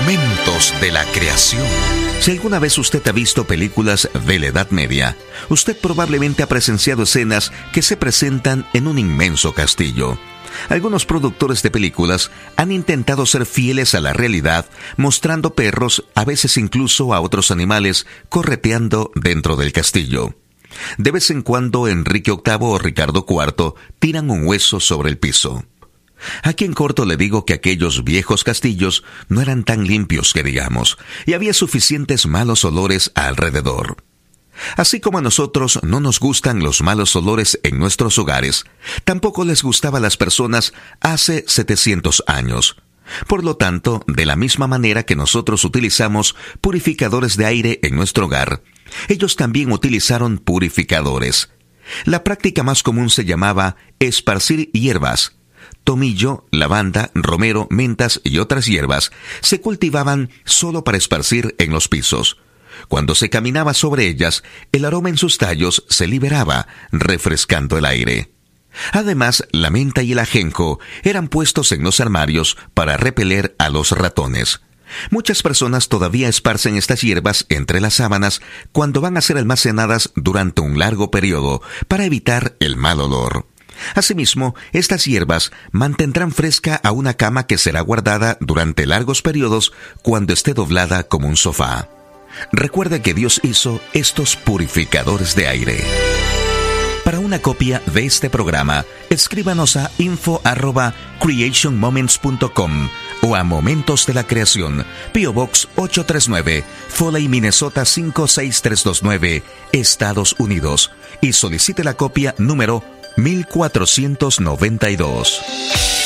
Momentos de la creación. Si alguna vez usted ha visto películas de la Edad Media, usted probablemente ha presenciado escenas que se presentan en un inmenso castillo. Algunos productores de películas han intentado ser fieles a la realidad, mostrando perros, a veces incluso a otros animales, correteando dentro del castillo. De vez en cuando Enrique VIII o Ricardo IV tiran un hueso sobre el piso. Aquí en corto le digo que aquellos viejos castillos no eran tan limpios que digamos, y había suficientes malos olores alrededor. Así como a nosotros no nos gustan los malos olores en nuestros hogares, tampoco les gustaba a las personas hace 700 años. Por lo tanto, de la misma manera que nosotros utilizamos purificadores de aire en nuestro hogar, ellos también utilizaron purificadores. La práctica más común se llamaba esparcir hierbas. Tomillo, lavanda, romero, mentas y otras hierbas se cultivaban solo para esparcir en los pisos. Cuando se caminaba sobre ellas, el aroma en sus tallos se liberaba, refrescando el aire. Además, la menta y el ajenjo eran puestos en los armarios para repeler a los ratones. Muchas personas todavía esparcen estas hierbas entre las sábanas cuando van a ser almacenadas durante un largo periodo para evitar el mal olor. Asimismo, estas hierbas mantendrán fresca a una cama que será guardada durante largos periodos cuando esté doblada como un sofá. Recuerde que Dios hizo estos purificadores de aire. Para una copia de este programa, escríbanos a info@creationmoments.com o a Momentos de la Creación, P.O. Box 839, Foley, Minnesota 56329, Estados Unidos, y solicite la copia número 1492.